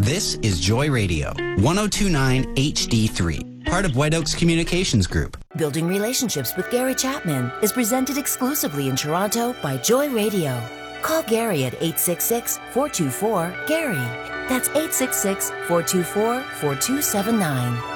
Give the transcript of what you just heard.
This is Joy Radio, 1029 HD3, part of White Oaks Communications Group. Building Relationships with Gary Chapman is presented exclusively in Toronto by Joy Radio. Call Gary at 866-424-GARY. That's 866-424-4279.